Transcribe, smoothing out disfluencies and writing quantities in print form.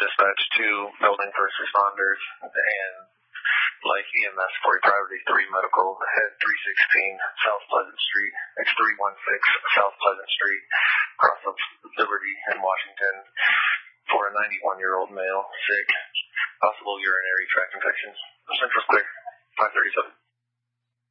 dispatch to building first responders and like EMS for priority 3 medical at 316 South Pleasant Street, X316 South Pleasant Street, across of Liberty in Washington, for a 91-year-old male, sick, possible urinary tract infections. Central clear, 537.